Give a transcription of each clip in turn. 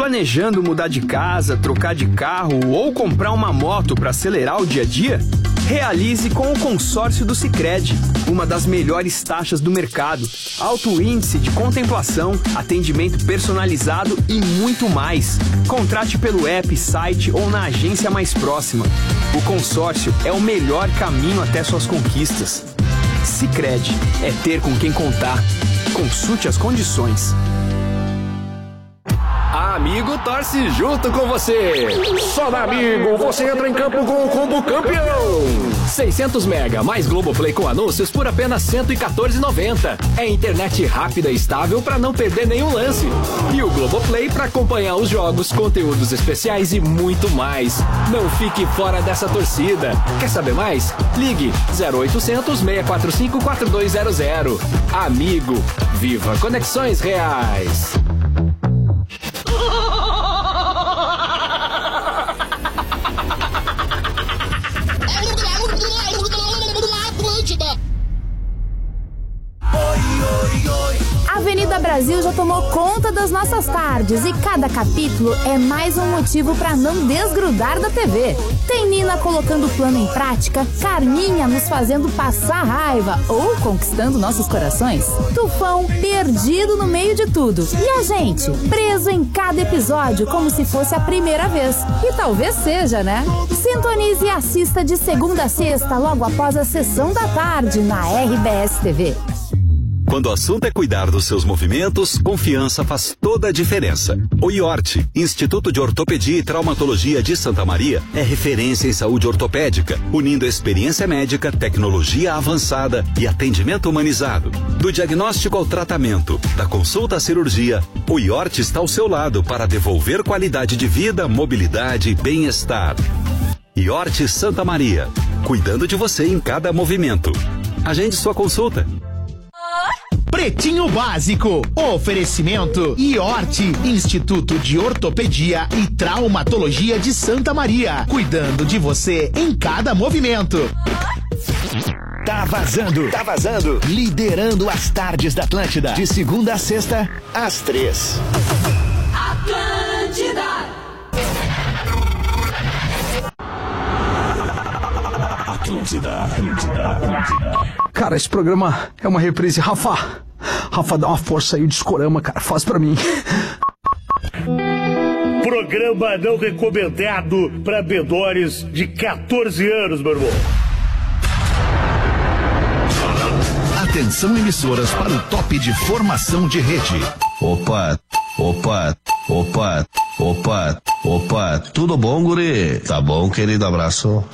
Planejando mudar de casa, trocar de carro ou comprar uma moto para acelerar o dia a dia? Realize com o consórcio do Sicredi, uma das melhores taxas do mercado, alto índice de contemplação, atendimento personalizado e muito mais. Contrate pelo app, site ou na agência mais próxima. O consórcio é o melhor caminho até suas conquistas. Sicredi, é ter com quem contar. Consulte as condições. Amigo torce junto com você. Só na Amigo você entra em campo com o combo campeão. 600 mega mais Globoplay com anúncios por apenas R$114,90. É internet rápida e estável para não perder nenhum lance. E o Globoplay para acompanhar os jogos, conteúdos especiais e muito mais. Não fique fora dessa torcida. Quer saber mais? Ligue 0800 645 4200. Amigo, viva conexões reais. Avenida Brasil já tomou conta das nossas tardes e cada capítulo é mais um motivo para não desgrudar da TV. Tem Nina colocando o plano em prática, Carminha nos fazendo passar raiva ou conquistando nossos corações, Tufão perdido no meio de tudo e a gente preso em cada episódio como se fosse a primeira vez. E talvez seja, né? Sintonize e assista de segunda a sexta logo após a sessão da tarde na RBS TV. Quando o assunto é cuidar dos seus movimentos, confiança faz toda a diferença. O IORT, Instituto de Ortopedia e Traumatologia de Santa Maria, é referência em saúde ortopédica, unindo experiência médica, tecnologia avançada e atendimento humanizado. Do diagnóstico ao tratamento, da consulta à cirurgia, o IORT está ao seu lado para devolver qualidade de vida, mobilidade e bem-estar. IORT Santa Maria, cuidando de você em cada movimento. Agende sua consulta. Pretinho Básico, oferecimento IORT, Instituto de Ortopedia e Traumatologia de Santa Maria, cuidando de você em cada movimento. Tá vazando, liderando as tardes da Atlântida, de segunda a sexta, às 3. Atlântida. Cara, esse programa é uma reprise. Rafa, dá uma força aí, o Discorama, cara, faz pra mim. Programa não recomendado pra menores de 14 anos, meu irmão. Atenção, emissoras, para o top de formação de rede. Opa, tudo bom, guri? Tá bom, querido, abraço.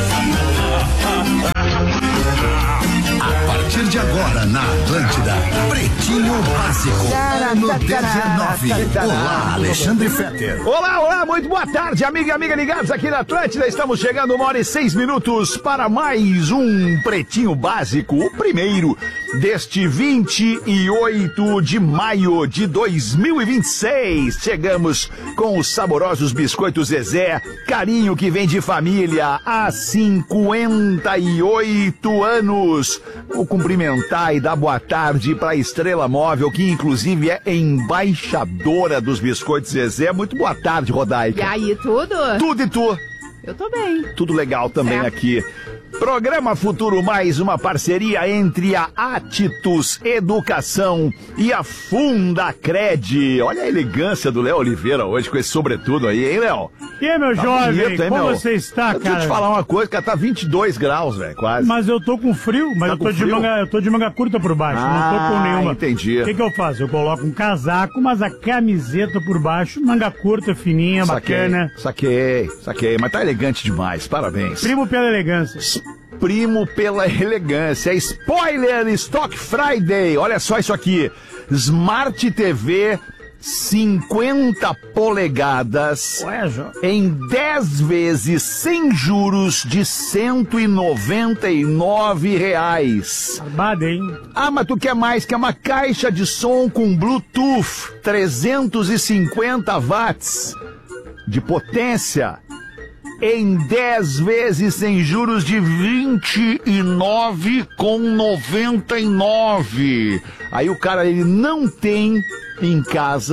A partir de agora, na Atlântida, Pretinho Básico, ano 19. Olá, Alexandre Fetter. Olá, muito boa tarde, amiga e amiga ligados aqui na Atlântida. Estamos chegando 1h06 para mais um Pretinho Básico, o primeiro deste 28 de maio de 2026. Chegamos com os saborosos biscoitos Zezé, carinho que vem de família há 58 anos. Vou cumprimentar e dar boa tarde para a Estrela Móvel, que inclusive é embaixadora dos biscoitos Zezé. Muito boa tarde, Rodaica. E aí, tudo? Tudo e tu? Eu tô bem. Tudo legal também aqui. Programa Futuro Mais, uma parceria entre a Atitus Educação e a Fundacred. Olha a elegância do Léo Oliveira hoje com esse sobretudo aí, hein, Léo? E aí, meu jovem, bonito, hein, como meu? você está, cara? Deixa eu te falar uma coisa, cara, tá 22 graus, velho, quase. Mas eu tô com frio, mas Tá eu tô de manga curta por baixo, não tô com nenhuma. Entendi. O que eu faço? Eu coloco um casaco, mas a camiseta por baixo, manga curta, fininha, bacana. Saquei, mas tá elegante demais, parabéns. Primo pela elegância. Primo pela elegância. Spoiler Stock Friday. Olha só isso aqui. Smart TV 50 polegadas em 10 vezes sem juros de R$199. Barbada, hein? Ah, mas tu quer mais? Quer uma caixa de som com Bluetooth 350 watts de potência em 10 vezes sem juros de R$29,99. Aí o cara, ele não tem em casa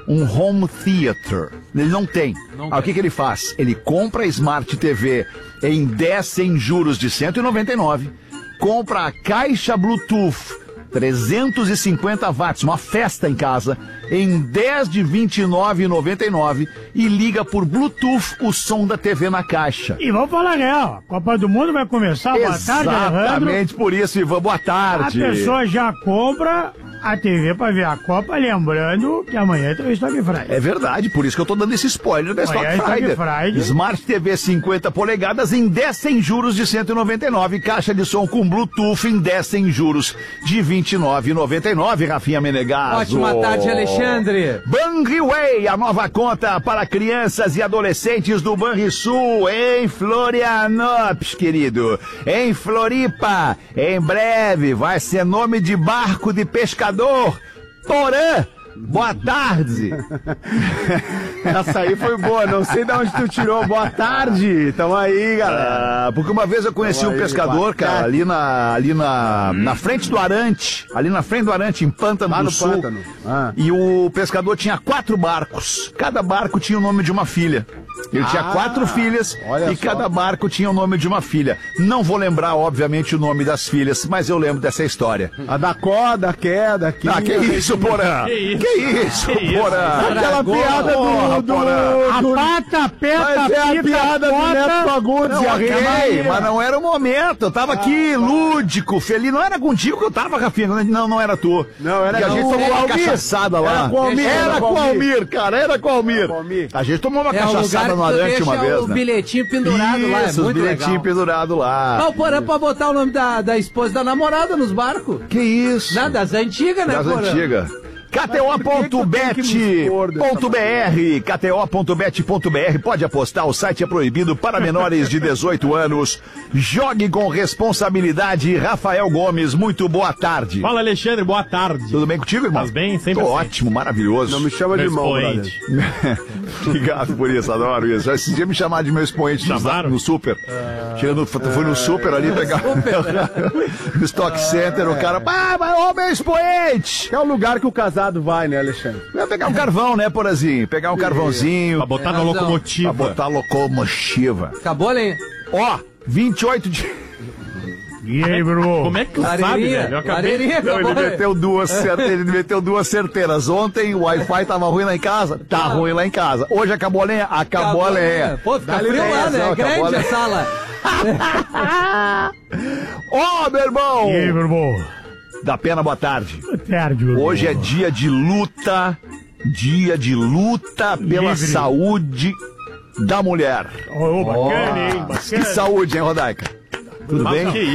um home theater. Ele não tem. Aí o que ele faz? Ele compra a Smart TV em 10 sem juros de 199, compra a caixa Bluetooth 350 watts, uma festa em casa, em 10 de 29,99 e liga por Bluetooth o som da TV na caixa. E vamos falar real, a Copa do Mundo vai começar, boa tarde, Alejandro. Exatamente por isso, Ivan, boa tarde. A pessoa já compra a TV pra ver a Copa, lembrando que amanhã tem o Stock Friday. É verdade, por isso que eu tô dando esse spoiler da Stock Friday. Smart TV 50 polegadas em 10 sem juros de 199, caixa de som com Bluetooth em 10 sem juros de 29,99, Rafinha Menegasso. Ótima tarde, Alexandre. Banriway, a nova conta para crianças e adolescentes do Banrisul, em Florianópolis, querido. Em Floripa, em breve, vai ser nome de barco de pescador. Porã, boa tarde. Essa aí foi boa, não sei de onde tu tirou. Boa tarde, tamo aí, galera. Porque uma vez eu conheci um pescador, cara, ali na frente do Arante, em Pântano do Sul. Pântano. E o pescador tinha 4 barcos, cada barco tinha o nome de uma filha. Ele tinha 4 filhas e cada barco tinha o nome de uma filha. Não vou lembrar, obviamente, o nome das filhas, mas eu lembro dessa história. A da Coda, a queda, aqui. Ah, que isso, Porã? Que isso, Porã? Aquela piada do A pata, peta, mas é a piada do Neto Fagundes. Mas não era o momento. Eu tava aqui, lúdico, feliz. Não era contigo que eu tava, Rafinha. Não era tu. Não, era que a gente tomou uma cachaçada lá. Era com o Almir. Era com o Almir, cara. Era com o Almir. A gente tomou uma cachaçada no Arante uma vez, o bilhetinho pendurado lá, é muito bilhetinho legal. pendurado lá. Ah, o Porã pra botar o nome da esposa da namorada nos barcos. Que isso? Nada, das antigas, né, Das antigas. KTO.bet.br pode apostar, o site é proibido para menores de 18 anos. Jogue com responsabilidade. Rafael Gomes, muito boa tarde. Fala, Alexandre, boa tarde. Tudo bem contigo, irmão? Mas bem, sempre Tô assim. ótimo, maravilhoso. Não me chama de irmão, brother. Obrigado por isso, adoro isso. Já esses dias me chamaram de meu expoente no Super. Fui no Super ali pegar no Stock Center, o cara, ô meu expoente! É o lugar que o casado vai, né, Alexandre? Vai pegar um carvão, né, Porazinho? Pegar um carvãozinho. Pra botar na locomotiva. Pra botar a locomotiva. Acabou a lenha. Ó, 28 de... E aí, meu irmão? Como é que tu sabe, velho? Eu acabei... Ele meteu duas certeiras. Ontem o Wi-Fi tava ruim lá em casa. Tá ruim lá em casa. Hoje acabou a lenha? Acabou a lenha. Pô, fica frio lá, né? É grande a sala. Ó, meu irmão! E aí, meu irmão? Da Pena, boa tarde. Boa tarde, meu irmão. Hoje é dia de luta pela saúde da mulher. Ô, bacana, hein? Bacana. Que saúde, hein, Rodaica? Tudo bem?